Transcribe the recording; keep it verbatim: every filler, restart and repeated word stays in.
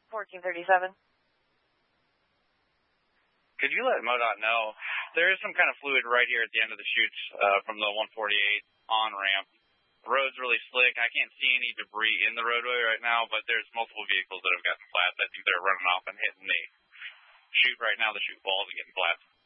fourteen thirty-seven. Could you let MoDOT know? There is some kind of fluid right here at the end of the chutes uh, from the one forty-eight on-ramp. The road's really slick. I can't see any debris in the roadway right now, but there's multiple vehicles that have gotten flat. I think they're running off and hitting the chute right now. The chute walls are getting flat.